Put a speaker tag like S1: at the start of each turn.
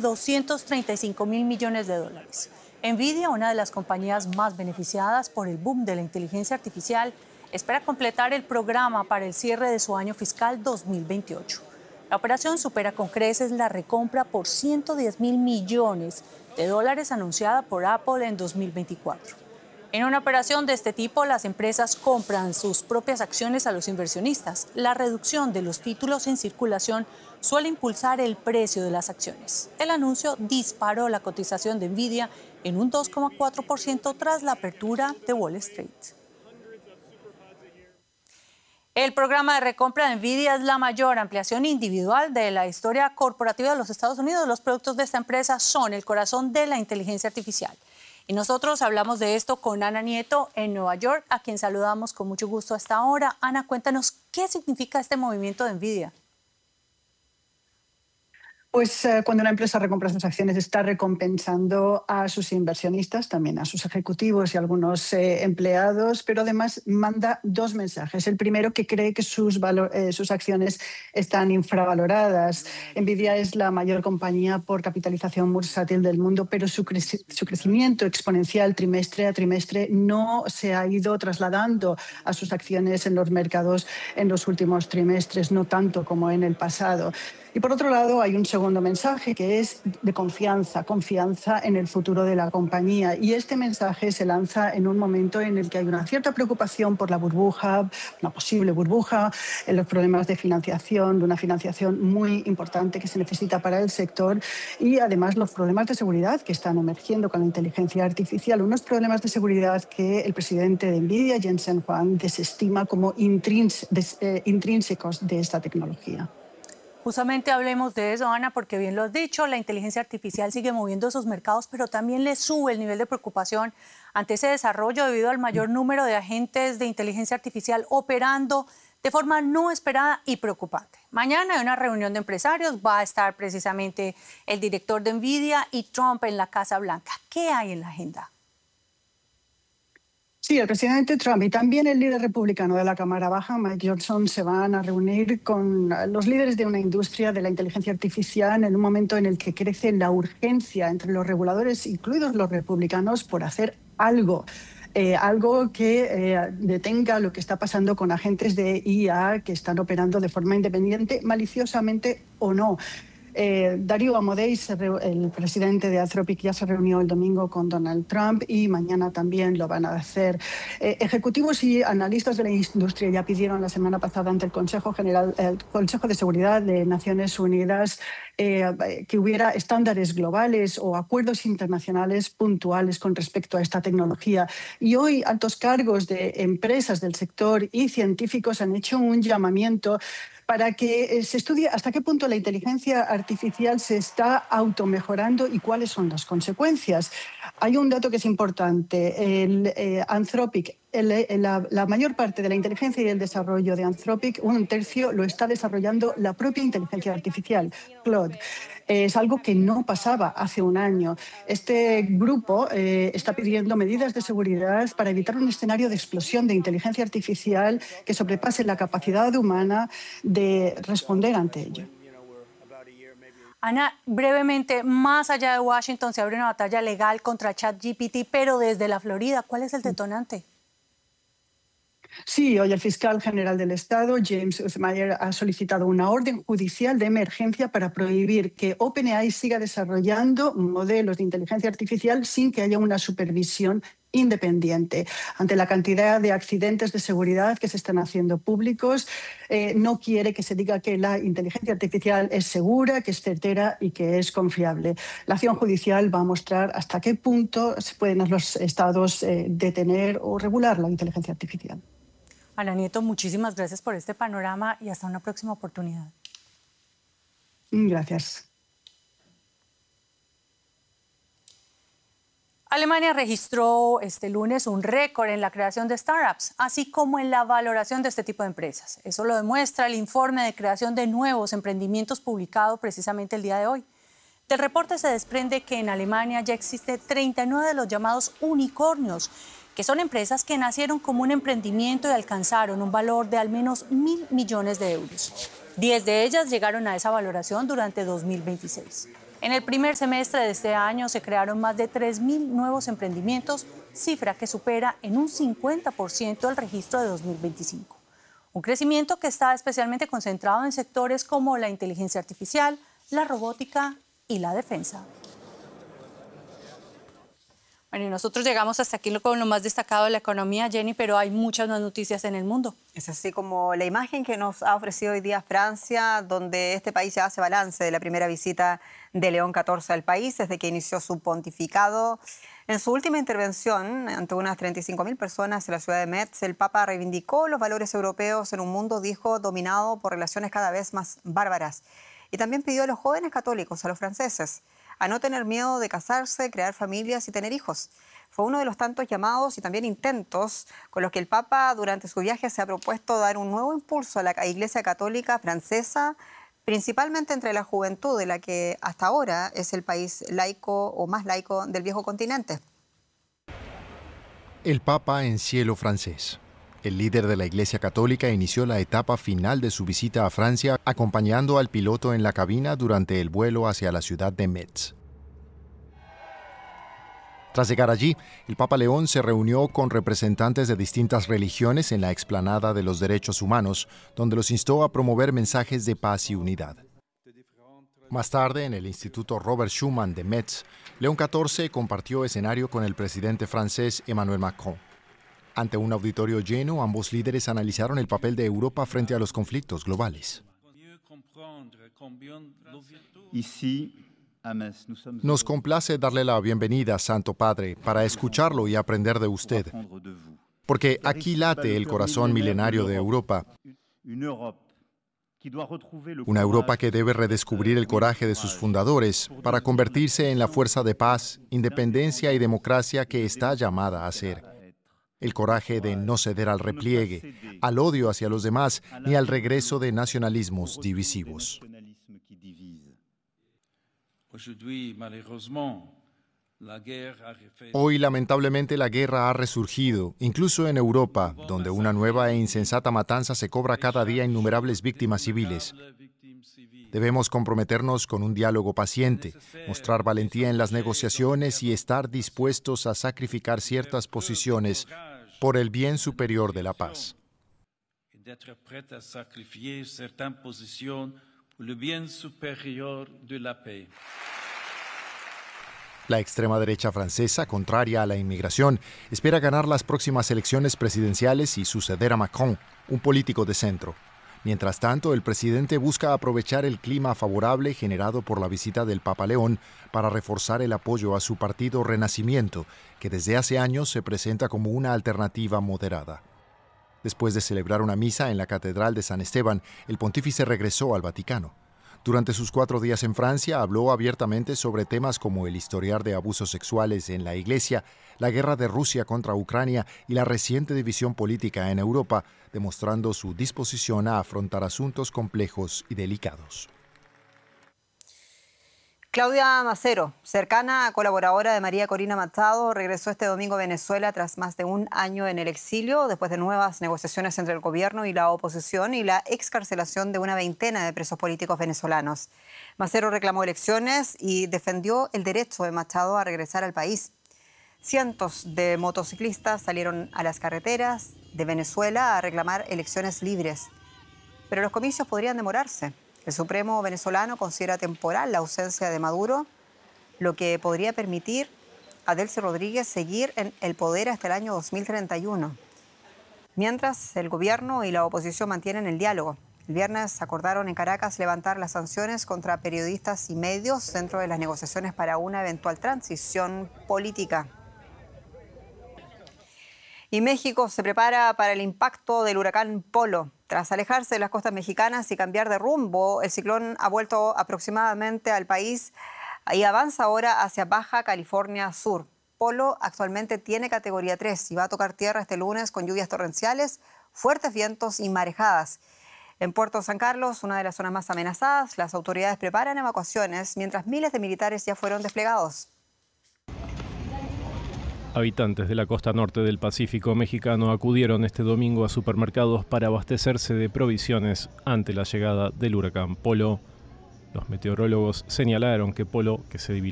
S1: 235.000 millones de dólares. Nvidia, una de las compañías más beneficiadas por el boom de la inteligencia artificial, espera completar el programa para el cierre de su año fiscal 2028. La operación supera con creces la recompra por 110.000 millones de dólares anunciada por Apple en 2024. En una operación de este tipo, las empresas compran sus propias acciones a los inversionistas. La reducción de los títulos en circulación suele impulsar el precio de las acciones. El anuncio disparó la cotización de Nvidia en un 2,4% tras la apertura de Wall Street. El programa de recompra de Nvidia es la mayor ampliación individual de la historia corporativa de los Estados Unidos. Los productos de esta empresa son el corazón de la inteligencia artificial. Y nosotros hablamos de esto con Ana Nieto en Nueva York, a quien saludamos con mucho gusto hasta ahora. Ana, cuéntanos, ¿qué significa este movimiento de Nvidia?
S2: Pues cuando una empresa recompra sus acciones está recompensando a sus inversionistas, también a sus ejecutivos y a algunos empleados, pero además manda dos mensajes. El primero, que cree que sus acciones están infravaloradas. Nvidia es la mayor compañía por capitalización bursátil del mundo, pero su crecimiento exponencial trimestre a trimestre no se ha ido trasladando a sus acciones en los mercados en los últimos trimestres, no tanto como en el pasado. Y por otro lado, hay un segundo mensaje que es de confianza en el futuro de la compañía. Y este mensaje se lanza en un momento en el que hay una cierta preocupación por la burbuja, una posible burbuja, en los problemas de financiación, de una financiación muy importante que se necesita para el sector, y además los problemas de seguridad que están emergiendo con la inteligencia artificial, unos problemas de seguridad que el presidente de Nvidia, Jensen Huang, desestima como intrínsecos de esta tecnología.
S1: Justamente hablemos de eso, Ana, porque bien lo has dicho, la inteligencia artificial sigue moviendo esos mercados, pero también le sube el nivel de preocupación ante ese desarrollo debido al mayor número de agentes de inteligencia artificial operando de forma no esperada y preocupante. Mañana hay una reunión de empresarios, va a estar precisamente el director de Nvidia y Trump en la Casa Blanca. ¿Qué hay en la agenda?
S2: Sí, el presidente Trump y también el líder republicano de la Cámara Baja, Mike Johnson, se van a reunir con los líderes de una industria de la inteligencia artificial en un momento en el que crece la urgencia entre los reguladores, incluidos los republicanos, por hacer algo. Algo que detenga lo que está pasando con agentes de IA que están operando de forma independiente, maliciosamente o no. Darío Amodei, el presidente de Anthropic, ya se reunió el domingo con Donald Trump y mañana también lo van a hacer. Ejecutivos y analistas de la industria ya pidieron la semana pasada ante el Consejo de Seguridad de Naciones Unidas que hubiera estándares globales o acuerdos internacionales puntuales con respecto a esta tecnología. Y hoy altos cargos de empresas del sector y científicos han hecho un llamamiento para que se estudie hasta qué punto la inteligencia artificial se está automejorando y cuáles son las consecuencias. Hay un dato que es importante. Anthropic, la mayor parte de la inteligencia y el desarrollo de Anthropic, un tercio, lo está desarrollando la propia inteligencia artificial, Claude. Es algo que no pasaba hace un año. Este grupo está pidiendo medidas de seguridad para evitar un escenario de explosión de inteligencia artificial que sobrepase la capacidad humana de responder ante ello.
S1: Ana, brevemente, más allá de Washington se abre una batalla legal contra ChatGPT, pero desde la Florida, ¿cuál es el detonante?
S2: Sí, hoy el fiscal general del Estado, James Uthmayer, ha solicitado una orden judicial de emergencia para prohibir que OpenAI siga desarrollando modelos de inteligencia artificial sin que haya una supervisión independiente. Ante la cantidad de accidentes de seguridad que se están haciendo públicos, no quiere que se diga que la inteligencia artificial es segura, que es certera y que es confiable. La acción judicial va a mostrar hasta qué punto se pueden los estados detener o regular la inteligencia artificial.
S1: Ana Nieto, muchísimas gracias por este panorama y hasta una próxima oportunidad.
S2: Gracias.
S1: Alemania registró este lunes un récord en la creación de startups, así como en la valoración de este tipo de empresas. Eso lo demuestra el informe de creación de nuevos emprendimientos publicado precisamente el día de hoy. Del reporte se desprende que en Alemania ya existe 39 de los llamados unicornios, que son empresas que nacieron como un emprendimiento y alcanzaron un valor de al menos 1.000 millones de euros. 10 de ellas llegaron a esa valoración durante 2026. En el primer semestre de este año se crearon más de 3.000 nuevos emprendimientos, cifra que supera en un 50% el registro de 2025. Un crecimiento que está especialmente concentrado en sectores como la inteligencia artificial, la robótica y la defensa. Bueno, y nosotros llegamos hasta aquí con lo más destacado de la economía, Jenny, pero hay muchas más noticias en el mundo.
S3: Es así como la imagen que nos ha ofrecido hoy día Francia, donde este país ya hace balance de la primera visita de León XIV al país desde que inició su pontificado. En su última intervención ante unas 35.000 personas en la ciudad de Metz, el Papa reivindicó los valores europeos en un mundo, dijo, dominado por relaciones cada vez más bárbaras. Y también pidió a los jóvenes católicos, a los franceses, a no tener miedo de casarse, crear familias y tener hijos. Fue uno de los tantos llamados y también intentos con los que el Papa durante su viaje se ha propuesto dar un nuevo impulso a la Iglesia Católica francesa, principalmente entre la juventud, de la que hasta ahora es el país laico o más laico del viejo continente.
S4: El Papa en cielo francés. El líder de la Iglesia Católica inició la etapa final de su visita a Francia acompañando al piloto en la cabina durante el vuelo hacia la ciudad de Metz. Tras llegar allí, el Papa León se reunió con representantes de distintas religiones en la explanada de los derechos humanos, donde los instó a promover mensajes de paz y unidad. Más tarde, en el Instituto Robert Schuman de Metz, León XIV compartió escenario con el presidente francés Emmanuel Macron. Ante un auditorio lleno, ambos líderes analizaron el papel de Europa frente a los conflictos globales. Nos complace darle la bienvenida, Santo Padre, para escucharlo y aprender de usted, porque aquí late el corazón milenario de Europa, una Europa que debe redescubrir el coraje de sus fundadores para convertirse en la fuerza de paz, independencia y democracia que está llamada a ser. El coraje de no ceder al repliegue, al odio hacia los demás, ni al regreso de nacionalismos divisivos. Hoy, lamentablemente, la guerra ha resurgido, incluso en Europa, donde una nueva e insensata matanza se cobra cada día innumerables víctimas civiles. Debemos comprometernos con un diálogo paciente, mostrar valentía en las negociaciones y estar dispuestos a sacrificar ciertas posiciones por el bien superior de la paz. La extrema derecha francesa, contraria a la inmigración, espera ganar las próximas elecciones presidenciales y suceder a Macron, un político de centro. Mientras tanto, el presidente busca aprovechar el clima favorable generado por la visita del Papa León para reforzar el apoyo a su partido Renacimiento, que desde hace años se presenta como una alternativa moderada. Después de celebrar una misa en la Catedral de San Esteban, el pontífice regresó al Vaticano. Durante sus 4 días en Francia, habló abiertamente sobre temas como el historial de abusos sexuales en la Iglesia, la guerra de Rusia contra Ucrania y la reciente división política en Europa, demostrando su disposición a afrontar asuntos complejos y delicados.
S3: Claudia Macero, cercana colaboradora de María Corina Machado, regresó este domingo a Venezuela tras más de un año en el exilio, después de nuevas negociaciones entre el gobierno y la oposición y la excarcelación de una veintena de presos políticos venezolanos. Macero reclamó elecciones y defendió el derecho de Machado a regresar al país. Cientos de motociclistas salieron a las carreteras de Venezuela a reclamar elecciones libres, pero los comicios podrían demorarse. El Supremo venezolano considera temporal la ausencia de Maduro, lo que podría permitir a Delcy Rodríguez seguir en el poder hasta el año 2031. Mientras, el gobierno y la oposición mantienen el diálogo. El viernes acordaron en Caracas levantar las sanciones contra periodistas y medios dentro de las negociaciones para una eventual transición política. Y México se prepara para el impacto del huracán Polo. Tras alejarse de las costas mexicanas y cambiar de rumbo, el ciclón ha vuelto aproximadamente al país y avanza ahora hacia Baja California Sur. Polo actualmente tiene categoría 3 y va a tocar tierra este lunes con lluvias torrenciales, fuertes vientos y marejadas. En Puerto San Carlos, una de las zonas más amenazadas, las autoridades preparan evacuaciones mientras miles de militares ya fueron desplegados.
S5: Habitantes de la costa norte del Pacífico mexicano acudieron este domingo a supermercados para abastecerse de provisiones ante la llegada del huracán Polo. Los meteorólogos señalaron que Polo, que se debilitó